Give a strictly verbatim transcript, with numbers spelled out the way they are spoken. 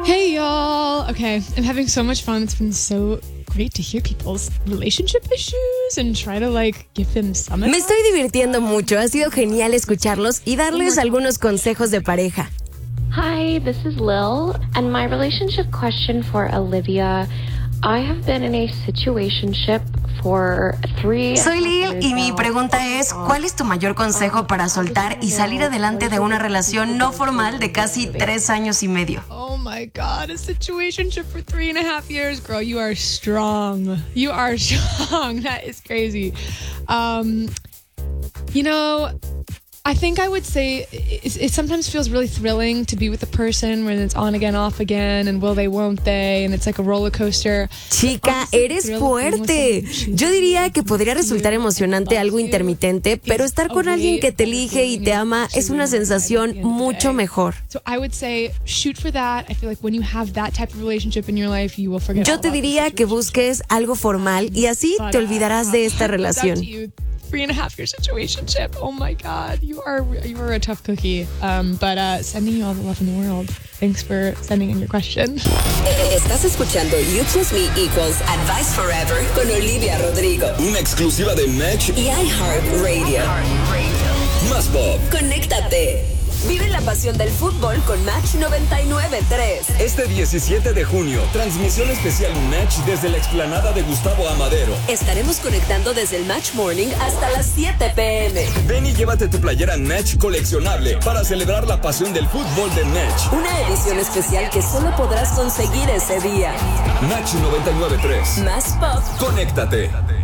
Hey, y'all. Okay, I'm having so much fun. It's been so great to hear people's relationship issues and try to, like, give them some advice. Me estoy divirtiendo mucho. Ha sido genial escucharlos y darles algunos consejos de pareja. Hi, this is Lil, and my relationship question for Olivia. I have been in a situationship for three. Soy Lil y mi pregunta es, ¿cuál es tu mayor consejo para soltar y salir adelante de una relación no formal de casi tres años y medio? Oh my God, a situationship for three and a half years. Girl, you are strong. You are strong. That is crazy. Um, you know, I think I would say it, it sometimes feels really thrilling to be with a person when it's on again, off again, and will they, won't they, and it's like a roller coaster. Chica, eres fuerte. Yo diría que podría resultar emocionante algo intermitente, pero estar con alguien que te elige y te ama es una sensación mucho mejor. So I would say shoot for that. I feel like when you have that type of relationship in your life, you will forget. Yo te diría que busques algo formal y así te olvidarás de esta relación. Three and a half year situationship. Oh my God, you are you are a tough cookie. Um, but uh, sending you all the love in the world. Thanks for sending in your question. Estás escuchando You Plus Me Equals Advice Forever con Olivia Rodrigo. Una exclusiva de Match y iHeartRadio. Más pop. Conéctate. Vive la pasión del fútbol con Match noventa y nueve punto tres. Este diecisiete de junio, transmisión especial Match desde la explanada de Gustavo Amadero. Estaremos conectando desde el Match Morning hasta las siete p.m. Ven y llévate tu playera Match coleccionable para celebrar la pasión del fútbol de Match. Una edición especial que solo podrás conseguir ese día. Match noventa y nueve punto tres. Más pop. Conéctate.